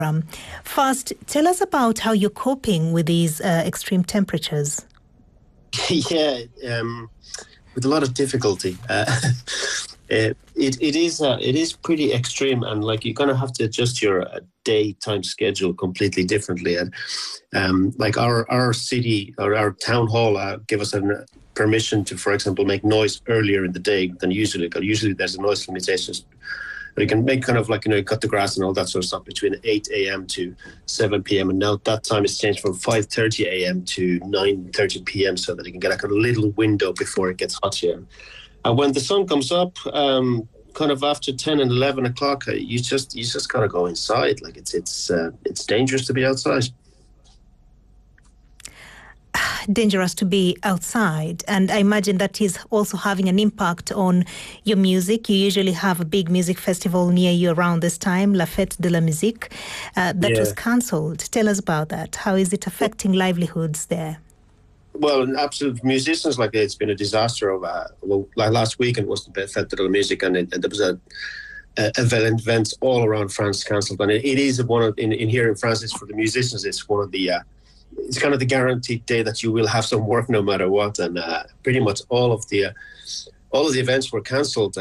First, tell us about how you're coping with these extreme temperatures. Yeah, with a lot of difficulty. It is pretty extreme, and like you're gonna have to adjust your daytime schedule completely differently. And like our city or our town hall give us a permission to, for example, make noise earlier in the day than usually. Because usually there's a noise limitation. You can make kind of like, cut the grass and all that sort of stuff between 8 a.m. to 7 p.m. And now that time is changed from 5:30 a.m. to 9:30 p.m. so that you can get like a little window before it gets hot here. And when the sun comes up, kind of after 10 and 11 o'clock, you just gotta go inside. Like it's dangerous to be outside. Dangerous to be outside, and I imagine that is also having an impact on your music. You usually have a big music festival near you around this time, La Fête de la Musique, that was cancelled. Tell us about that. How is it affecting livelihoods there? Well, absolute musicians, like it's been a disaster. Like last weekend was the Fête de la Musique, and there was events all around France cancelled. And it is one of in here in France. It's for the musicians. It's one of the it's kind of the guaranteed day that you will have some work no matter what, and pretty much all of the events were cancelled,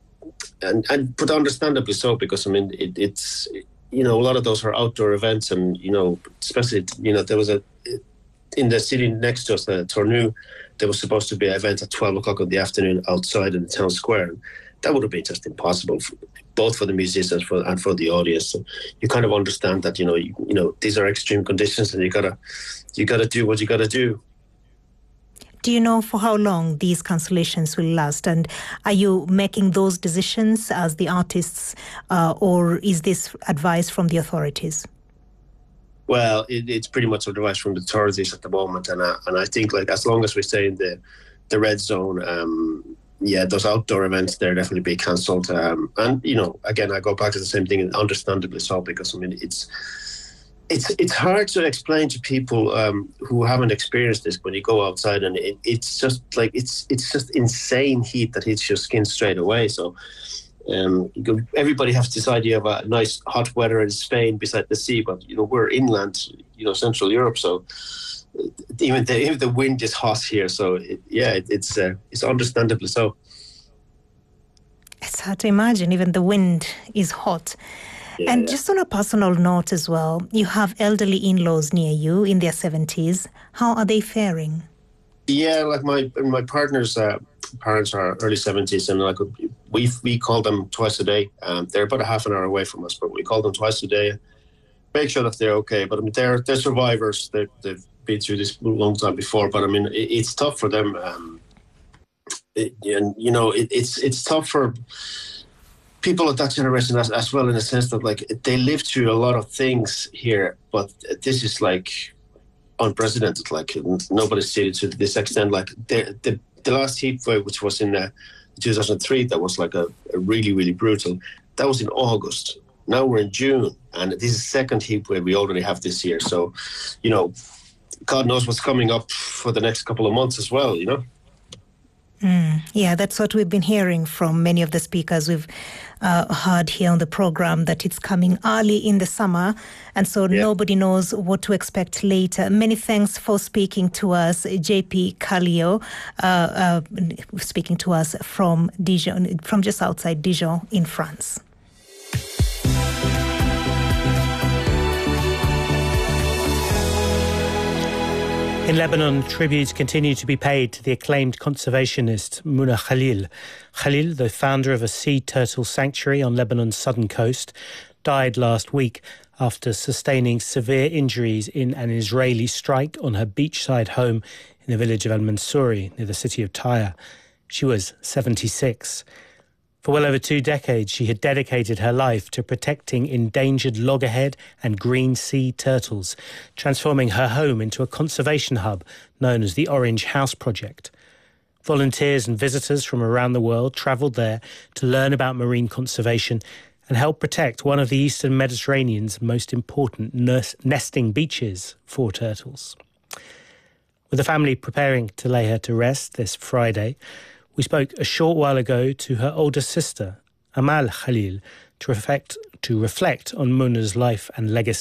but understandably so, because I mean it's a lot of those are outdoor events, and especially there was in the city next to us, Tournus, there was supposed to be an event at 12 o'clock in the afternoon outside in the town square. And that would have been just impossible, both for the musicians and for the audience. So you kind of understand that these are extreme conditions, and you gotta do what you gotta do. Do you know for how long these cancellations will last? And are you making those decisions as the artists, or is this advice from the authorities? Well, it's pretty much advice from the authorities at the moment, and I think like as long as we stay in the red zone, those outdoor events they're definitely be cancelled. And again, I go back to the same thing, and understandably so, because I mean it's hard to explain to people who haven't experienced this when you go outside, and it's just like it's just insane heat that hits your skin straight away. So. Everybody has this idea of a nice hot weather in Spain beside the sea, but we're inland, Central Europe, so even the wind is hot here. So it's understandably so. It's hard to imagine. Even the wind is hot. Yeah, and just on a personal note as well, you have elderly in-laws near you in their 70s. How are they faring? Yeah, like my partner's parents are early 70s, and like we call them twice a day. They're about a half an hour away from us, but we call them twice a day, make sure that they're okay. But I mean, they're survivors. They've been through this a long time before. But I mean, it's tough for them, it's tough for people of that generation as well, in the sense that like they lived through a lot of things here, but this is like unprecedented. Like nobody's seen it to this extent. Like the last heat wave, which was in 2003, that was like a really, really brutal. That was in August. Now we're in June, and this is the second heat wave we already have this year. So, God knows what's coming up for the next couple of months as well, Yeah, that's what we've been hearing from many of the speakers we've heard here on the program, that it's coming early in the summer, and so nobody knows what to expect later. Many thanks for speaking to us, JP Kallio, speaking to us from Dijon, from just outside Dijon in France. In Lebanon, tributes continue to be paid to the acclaimed conservationist Muna Khalil. Khalil, the founder of a sea turtle sanctuary on Lebanon's southern coast, died last week after sustaining severe injuries in an Israeli strike on her beachside home in the village of Al-Mansouri, near the city of Tyre. She was 76. For well over 2 decades, she had dedicated her life to protecting endangered loggerhead and green sea turtles, transforming her home into a conservation hub known as the Orange House Project. Volunteers and visitors from around the world travelled there to learn about marine conservation and help protect one of the Eastern Mediterranean's most important nesting beaches for turtles. With the family preparing to lay her to rest this Friday, we spoke a short while ago to her older sister, Amal Khalil, to to reflect on Muna's life and legacy.